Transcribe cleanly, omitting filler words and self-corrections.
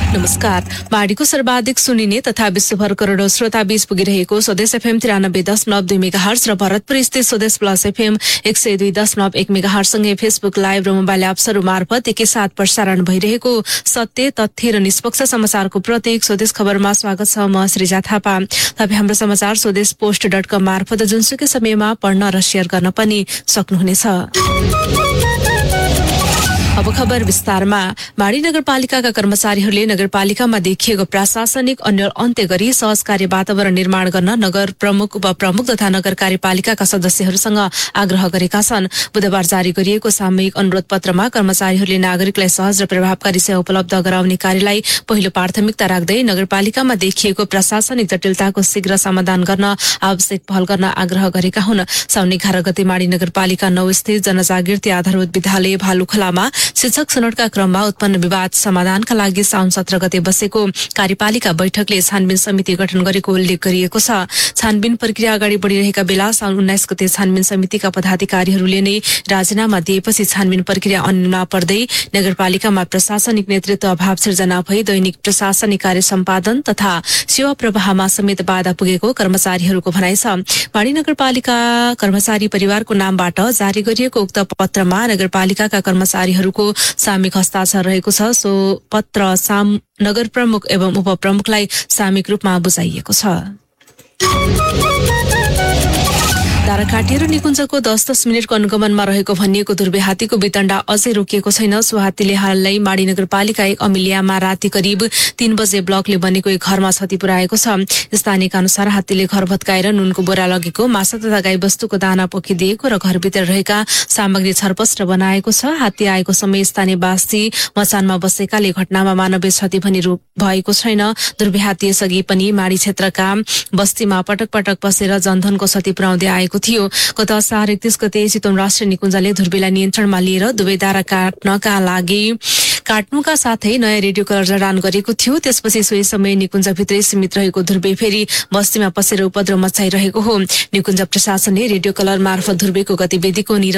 नमस्कार। बाढीको सर्वाधिक सुनिने तथा विश्वभर करोडौं श्रोता बीच पुगिरहेको स्वदेश एफएम 93.2 मेगाहर्ज र भरतपुर स्थित स्वदेश प्लस एफएम 102.1 मेगाहर्ज सँगै फेसबुक लाइभ र मोबाइल एप्सहरू मार्फत एकैसाथ प्रसारण भइरहेको सत्य, तथ्य र निष्पक्ष समाचारको प्रतीक स्वदेश खबरमा स्वागत छ। म श्रीजा थापा। तपाईँ हाम्रो समाचार स्वदेश post.com मार्फत जुनसुकै समयमा पढ्न र शेयर गर्न पनि सक्नुहुनेछ। अब खबर विस्तारमा। माडी नगरपालिकाका कर्मचारीहरूले नगरपालिकामा देखिएको प्रशासनिक अन्त्य गरी सहज कार्य वातावरण निर्माण गर्न नगर प्रमुख, उपप्रमुख तथा नगर कार्यपालिकाका सदस्यहरूसँग आग्रह गरेका छन्। बुधबार जारी गरिएको सामूहिक अनुरोध पत्रमा कर्मचारीहरूले नागरिकलाई सहज र प्रभावकारी सेवा उपलब्ध गराउने कार्यलाई पहिलो प्राथमिकता राख्दै नगरपालिकामा देखिएको प्रशासनिक जटिलताको शीघ्र समाधान गर्न आवश्यक पहल गर्न आग्रह गरेका हुन्। साउन 11 गते माडी नगरपालिका 9 स्थित जनजागृति आधारभूत विद्यालय भालुखोलामा शिक्षक छनौटका क्रममा उत्पन्न विवाद समाधानका लागि साउन 17 गते बसेको कार्यपालिका बैठकले छानबिन समिति गठन गरेको उल्लेख गरिएको छ। छानबिन प्रक्रिया अगाडि बढ़िरहेका बेला साउन 19 गते छानबिन समितिका पदाधिकारीहरूले नै राजीनामा दिएपछि छानबिन प्रक्रिया अन्य पर्दै नगरपालिकामा प्रशासनिक नेतृत्व अभाव सिर्जना भई दैनिक प्रशासनिक कार्य सम्पादन तथा सेवा प्रवाहमा समेत बाधा पुगेको कर्मचारीहरूको भनाइ छ। माडी नगरपालिका कर्मचारी परिवारको नामबाट जारी गरिएको उक्त पत्रमा नगरपालिकाका कर्मचारीहरूको सामूहिक हस्ताक्षर रहेको छ। सो पत्र नगर प्रमुख एवं उपप्रमुखलाई सामूहिक रूपमा बुझाइएको छ। धाराकाटी र निकुञ्जको 10-10 मिनटको अनुगमनमा रहेको भनिएको ध्रुवे हात्तीको वितण्डा अझै रोकिएको छैन। सो हात्तीले हालै माडी नगरपालिका 1 अमिलियामा राति करिब 3 बजे ब्लकले बनेको एक घरमा क्षति पुर्याएको छ। स्थानीयका अनुसार हात्तीले घर भत्काएर नुनको बोरा लगेको, माछा तथा गाईबस्तुको दाना पोखिदिएको र घरभित्र रहेका सामग्री छरपस्ट बनाएको छ। हात्ती आएको समय स्थानीयवासी मचानमा बसेकाले घटनामा मानवीय क्षति पनि भएको छैन। ध्रुवे हात्ती यसअघि पनि माडी क्षेत्रका बस्तीमा पटक पटक पसेर जनधनको क्षति पुर्याउँदै आएको थियो। गत असार 31 गते चितवन राष्ट्रिय निकुञ्जले ध्रुवेलाई नियन्त्रणमा लिएर दुवै दारा काट्नुका साथै नयाँ रेडियो कलर जडान गरेको थियो। त्यसपछि सोही समय निकुञ्जभित्रै सीमित रहेको ध्रुवे फेरि बस्तीमा पसेर उपद्रव मचाइरहेको हो। निकुञ्ज प्रशासनले रेडियो कलर मार्फत ध्रुवेको गतिविधिको